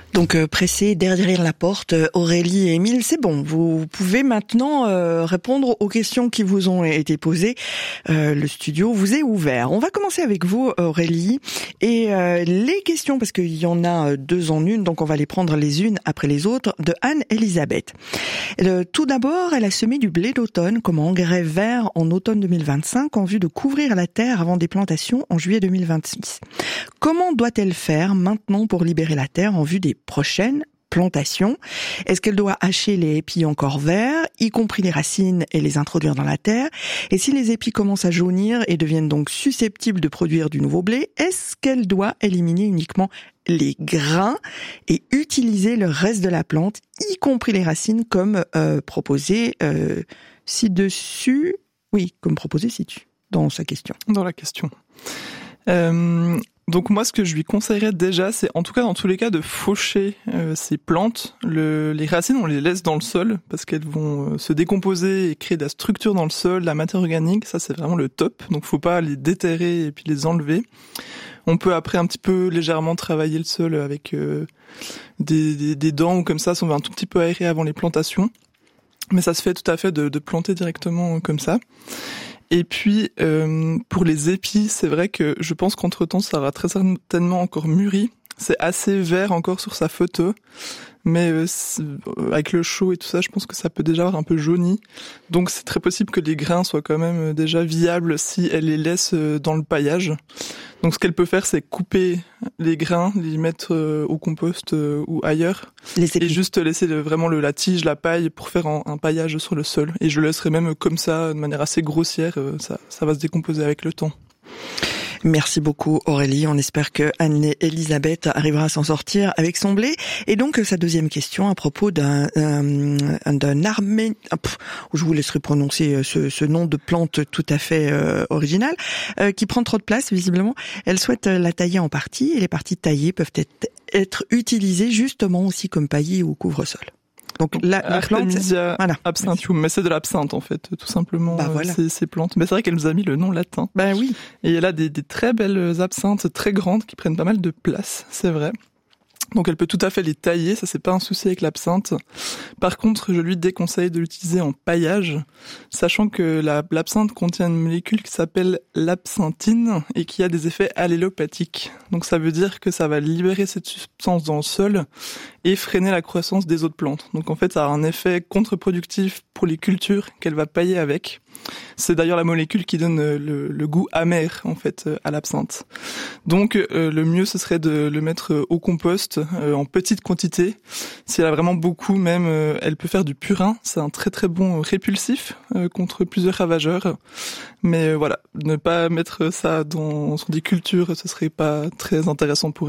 Donc pressé derrière la porte, Aurélie et Émile, c'est bon. Vous pouvez maintenant répondre aux questions qui vous ont été posées. Le studio vous est ouvert. On va commencer avec vous, Aurélie. Et les questions, parce qu'il y en a deux en une, donc on va les prendre les unes après les autres, de Anne-Elisabeth. Tout d'abord, elle a semé du blé d'automne comme engrais vert en automne 2025 en vue de couvrir la terre avant des plantations en juillet 2026. Comment doit-elle faire maintenant pour libérer la terre en vue des prochaines plantations? Est-ce qu'elle doit hacher les épis encore verts, y compris les racines, et les introduire dans la terre? Et si les épis commencent à jaunir et deviennent donc susceptibles de produire du nouveau blé, est-ce qu'elle doit éliminer uniquement les grains et utiliser le reste de la plante, y compris les racines, comme proposé ci-dessus? Oui, comme proposé ci-dessus, dans sa question. Dans la question. Donc moi, ce que je lui conseillerais déjà, c'est en tout cas dans tous les cas de faucher ces plantes. Les racines, on les laisse dans le sol parce qu'elles vont se décomposer et créer de la structure dans le sol, la matière organique. Ça, c'est vraiment le top. Donc faut pas les déterrer et puis les enlever. On peut après un petit peu légèrement travailler le sol avec des dents ou comme ça, si on veut un tout petit peu aérer avant les plantations. Mais ça se fait tout à fait de planter directement comme ça. Et puis, pour les épis, c'est vrai que je pense qu'entre-temps, ça aura très certainement encore mûri. C'est assez vert encore sur sa photo, mais avec le chaud et tout ça, je pense que ça peut déjà avoir un peu jauni. Donc c'est très possible que les grains soient quand même déjà viables si elle les laisse dans le paillage. Donc ce qu'elle peut faire, c'est couper les grains, les mettre au compost ou ailleurs, et juste laisser vraiment la tige, la paille pour faire un paillage sur le sol. Et je le laisserai même comme ça, de manière assez grossière, ça va se décomposer avec le temps. Merci beaucoup Aurélie, on espère que Anne-Elisabeth arrivera à s'en sortir avec son blé. Et donc sa deuxième question à propos d'un armé... je vous laisserai prononcer ce nom de plante tout à fait original, qui prend trop de place visiblement. Elle souhaite la tailler en partie et les parties taillées peuvent être utilisées justement aussi comme paillis ou couvre-sol. Donc la plante, Artemisia absinthium, mais c'est de l'absinthe en fait, tout simplement. Voilà. Ces plantes. Mais c'est vrai qu'elle nous a mis le nom latin. Oui. Et elle a des très belles absinthes, très grandes, qui prennent pas mal de place, c'est vrai. Donc elle peut tout à fait les tailler, ça c'est pas un souci avec l'absinthe. Par contre, je lui déconseille de l'utiliser en paillage, sachant que l'absinthe contient une molécule qui s'appelle l'absinthine et qui a des effets allélopathiques. Donc ça veut dire que ça va libérer cette substance dans le sol et freiner la croissance des autres plantes. Donc en fait, ça a un effet contre-productif pour les cultures qu'elle va pailler avec. C'est d'ailleurs la molécule qui donne le goût amer en fait à l'absinthe. Donc le mieux ce serait de le mettre au compost en petite quantité. Si elle a vraiment beaucoup, même elle peut faire du purin. C'est un très très bon répulsif contre plusieurs ravageurs. Mais voilà, ne pas mettre ça sur des cultures, ce serait pas très intéressant pour elle.